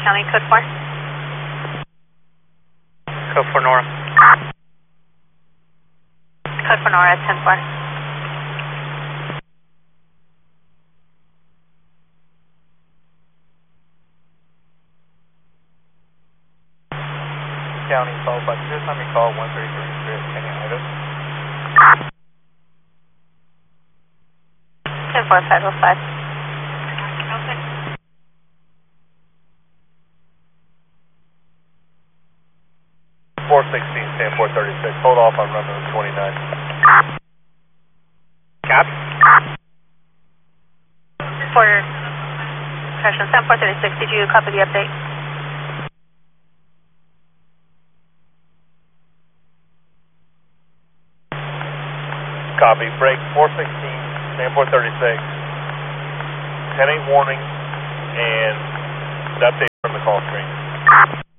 County, code 4. Code 4 Nora. Code 4 Nora, 10-4. County, followed by this time you call 133 Kenny Idaho. 10-4, 505. 416, stand 436. Hold off on runway 29. Copy. 436, did you copy the update? Copy. Break 416, stand 436. 10-8 warning and an update from the call screen.